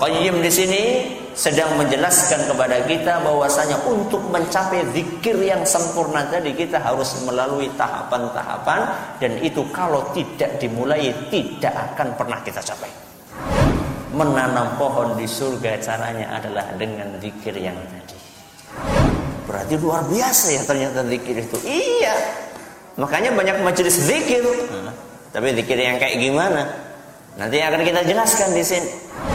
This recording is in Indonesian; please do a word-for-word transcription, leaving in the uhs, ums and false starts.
Qayyim di sini sedang menjelaskan kepada kita bahwasanya untuk mencapai zikir yang sempurna tadi kita harus melalui tahapan-tahapan, dan itu kalau tidak dimulai tidak akan pernah kita capai. Menanam pohon di surga caranya adalah dengan zikir yang tadi. Berarti luar biasa ya ternyata zikir itu. Iya. Makanya banyak majelis zikir. Nah, tapi zikir yang kayak gimana? Nanti akan kita jelaskan di sini.